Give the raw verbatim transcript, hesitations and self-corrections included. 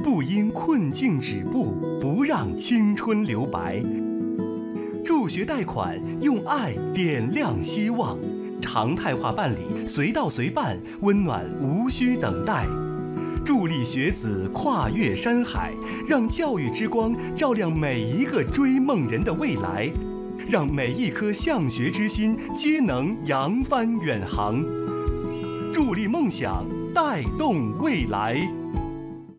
不因困境止步，不让青春留白。助学贷款，用爱点亮希望，常态化办理，随到随办，温暖无需等待。助力学子跨越山海，让教育之光照亮每一个追梦人的未来，让每一颗向学之心皆能扬帆远航。助力梦想，带动未来。